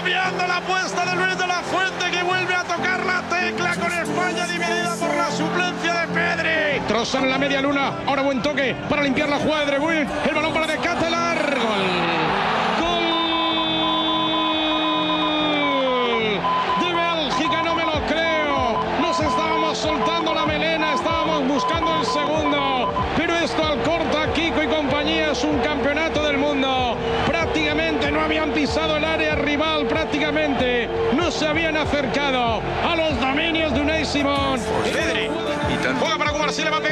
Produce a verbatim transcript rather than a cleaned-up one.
Cambiando la apuesta de Luis de la Fuente, que vuelve a tocar la tecla con España dividida por la suplencia de Pedri. Trozan en la media luna. Ahora buen toque para limpiar la jugada de De Bruyne. El balón para De Ketelaere. Gol. Gol de Bélgica, no me lo creo. Nos estábamos soltando la melena, estábamos buscando el segundo. Pero esto al corta, Kiko y compañía, es un campeonato del mundo. Prácticamente no habían pisado el área rival, prácticamente no se habían acercado a los dominios de Unai Simón. Pedri. Juega para Cubarsí, le va a pegar.